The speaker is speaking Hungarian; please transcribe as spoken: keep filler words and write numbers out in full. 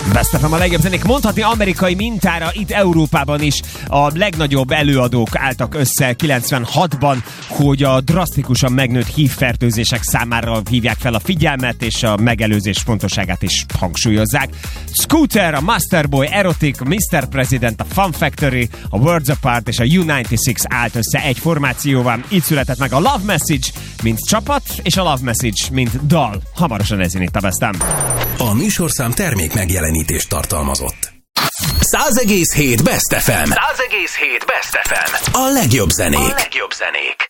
Best ef em a legjobb zenék, mondhatni amerikai mintára, itt Európában is a legnagyobb előadók álltak össze kilencvenhatban, hogy a drasztikusan megnőtt hívfertőzések számára hívják fel a figyelmet, és a megelőzés fontosságát is hangsúlyozzák. Scooter, a Masterboy, Erotic, miszter President, a Fun Factory, a Worlds Apart és a U kilencvenhat állt össze egy formációval. Így született meg a Love Message, mint csapat, és a Love Message, mint dal. Hamarosan ezért itt a Best em. A műsorszám termék megjelenítést tartalmazott. száz egész hét Best ef em. száz egész hét Best ef em. A legjobb zenék. A legjobb zenék.